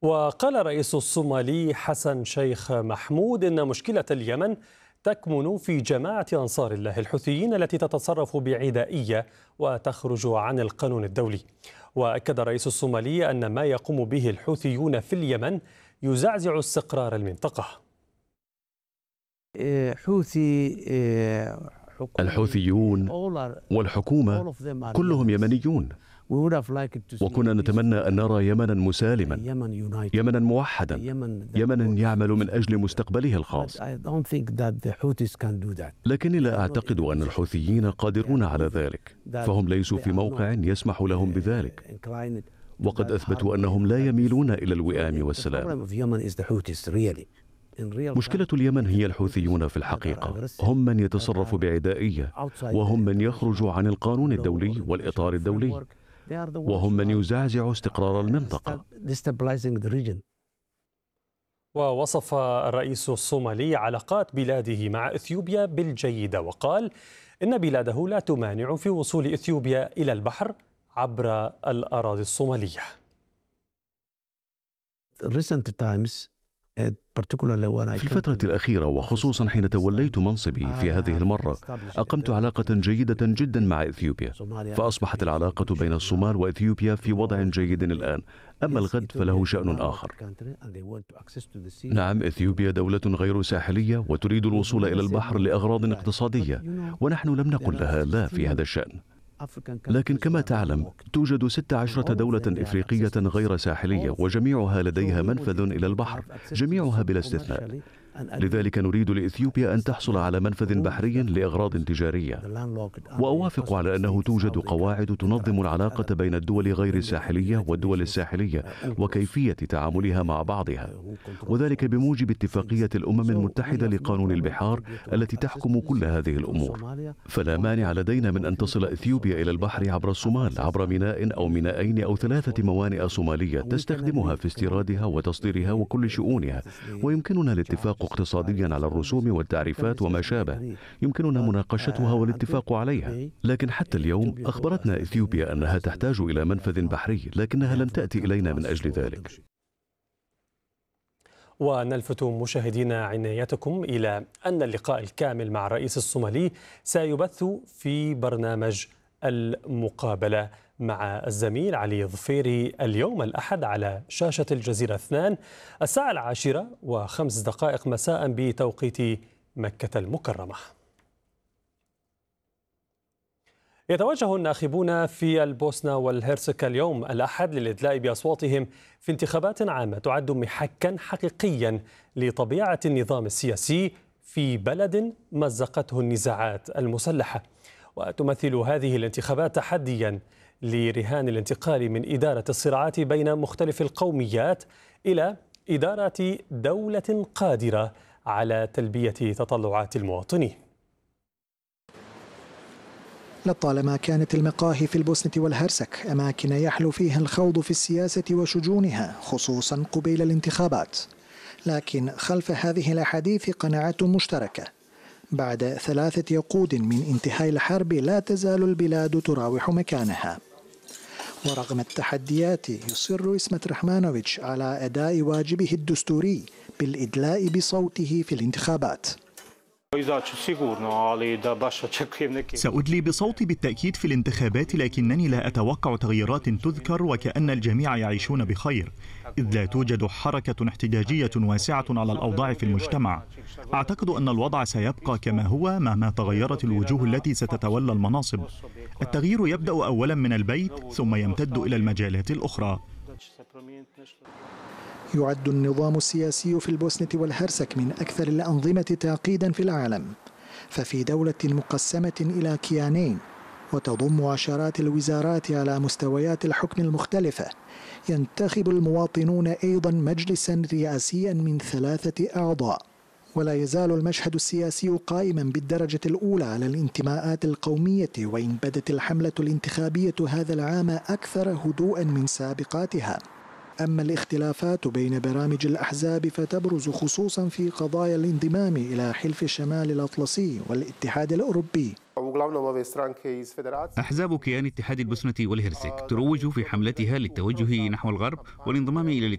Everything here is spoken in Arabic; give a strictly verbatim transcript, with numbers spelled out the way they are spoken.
وقال الرئيس الصومالي حسن شيخ محمود إن مشكلة اليمن تكمن في جماعة أنصار الله الحوثيين التي تتصرف بعدائية وتخرج عن القانون الدولي. وأكد الرئيس الصومالي أن ما يقوم به الحوثيون في اليمن يزعزع استقرار المنطقة. حوثي الحوثيون والحكومة كلهم يمنيون، وكنا نتمنى أن نرى يمنا مسالما، يمنا موحدا، يمنا يعمل من أجل مستقبله الخاص. لكني لا أعتقد أن الحوثيين قادرون على ذلك، فهم ليسوا في موقع يسمح لهم بذلك، وقد أثبتوا أنهم لا يميلون إلى الوئام والسلام. مشكلة اليمن هي الحوثيون في الحقيقة، هم من يتصرف بعدائية، وهم من يخرج عن القانون الدولي والإطار الدولي، وهم من يزعزع استقرار المنطقة. ووصف الرئيس الصومالي علاقات بلاده مع إثيوبيا بالجيدة، وقال إن بلاده لا تمانع في وصول إثيوبيا إلى البحر عبر الأراضي الصومالية. في الفترة الأخيرة وخصوصا حين توليت منصبي في هذه المرة، أقمت علاقة جيدة جدا مع إثيوبيا، فأصبحت العلاقة بين الصومال وإثيوبيا في وضع جيد الآن. أما الغد فله شأن آخر. نعم، إثيوبيا دولة غير ساحلية وتريد الوصول إلى البحر لأغراض اقتصادية، ونحن لم نقل لها لا في هذا الشأن. لكن كما تعلم توجد ستة عشرة دولة إفريقية غير ساحلية، وجميعها لديها منفذ إلى البحر، جميعها بلا استثناء. لذلك نريد لإثيوبيا أن تحصل على منفذ بحري لأغراض تجارية. وأوافق على أنه توجد قواعد تنظم العلاقة بين الدول غير الساحلية والدول الساحلية وكيفية تعاملها مع بعضها، وذلك بموجب اتفاقية الأمم المتحدة لقانون البحار التي تحكم كل هذه الأمور. فلا مانع لدينا من أن تصل إثيوبيا إلى البحر عبر الصومال، عبر ميناء أو مينائين أو ثلاثة موانئ صومالية تستخدمها في استيرادها وتصديرها وكل شؤونها، ويمكننا الاتفاق اقتصاديا على الرسوم والتعريفات وما شابه، يمكننا مناقشتها والاتفاق عليها. لكن حتى اليوم أخبرتنا إثيوبيا أنها تحتاج إلى منفذ بحري، لكنها لم تأتي إلينا من أجل ذلك. ونلفت مشاهدينا عنايتكم إلى أن اللقاء الكامل مع الرئيس الصومالي سيبث في برنامج المقابلة مع الزميل علي ظفيري اليوم الأحد على شاشة الجزيرة اثنان الساعة العاشرة وخمس دقائق مساء بتوقيت مكة المكرمة. يتوجه الناخبون في البوسنة والهرسك اليوم الأحد للإدلاء بأصواتهم في انتخابات عامة تعد محكا حقيقيا لطبيعة النظام السياسي في بلد مزقته النزاعات المسلحة. وتمثل هذه الانتخابات تحديا لرهان الانتقال من إدارة الصراعات بين مختلف القوميات إلى إدارة دولة قادرة على تلبية تطلعات المواطنين. لطالما كانت المقاهي في البوسنة والهرسك أماكن يحلو فيها الخوض في السياسة وشجونها، خصوصا قبيل الانتخابات، لكن خلف هذه الأحاديث قناعة مشتركة. بعد ثلاثة عقود من انتهاء الحرب لا تزال البلاد تراوح مكانها، ورغم التحديات يصر إسمت رحمانوفيتش على أداء واجبه الدستوري بالإدلاء بصوته في الانتخابات. سأدلي بصوتي بالتأكيد في الانتخابات، لكنني لا أتوقع تغييرات تذكر وكأن الجميع يعيشون بخير، إذ لا توجد حركة احتجاجية واسعة على الأوضاع في المجتمع. أعتقد أن الوضع سيبقى كما هو مهما تغيرت الوجوه التي ستتولى المناصب. التغيير يبدأ أولا من البيت ثم يمتد إلى المجالات الأخرى. يعد النظام السياسي في البوسنة والهرسك من أكثر الأنظمة تعقيدا في العالم، ففي دولة مقسمة إلى كيانين وتضم عشرات الوزارات على مستويات الحكم المختلفة، ينتخب المواطنون أيضا مجلسا رئاسيا من ثلاثة أعضاء. ولا يزال المشهد السياسي قائما بالدرجة الأولى على الانتماءات القومية، وإن بدت الحملة الانتخابية هذا العام أكثر هدوءا من سابقاتها. أما الاختلافات بين برامج الأحزاب فتبرز خصوصا في قضايا الانضمام إلى حلف الشمال الأطلسي والاتحاد الأوروبي. أحزاب كيان اتحاد البوسنة والهرسك تروج في حملتها للتوجه نحو الغرب والانضمام إلى